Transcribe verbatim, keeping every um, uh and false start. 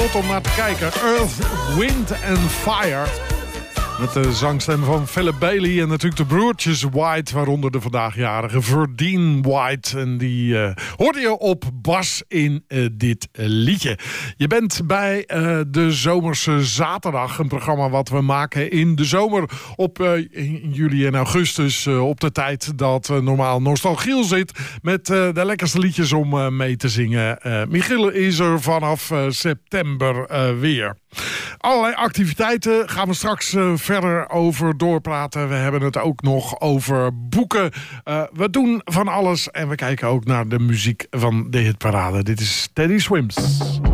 Om naar te kijken. Earth, Wind and Fire. Met de zangstem van Philip Bailey en natuurlijk de broertjes White, waaronder de vandaagjarige Verdine White. En die uh, hoorde je op bas in uh, dit uh, liedje. Je bent bij uh, de Zomerse Zaterdag, een programma wat we maken in de zomer op uh, in juli en augustus. Uh, op de tijd dat uh, normaal Nostalgiel zit met uh, de lekkerste liedjes om uh, mee te zingen. Uh, Michiel is er vanaf uh, september uh, weer. Allerlei activiteiten gaan we straks uh, verder over doorpraten. We hebben het ook nog over boeken. Uh, we doen van alles en we kijken ook naar de muziek van de hitparade. Dit is Teddy Swims.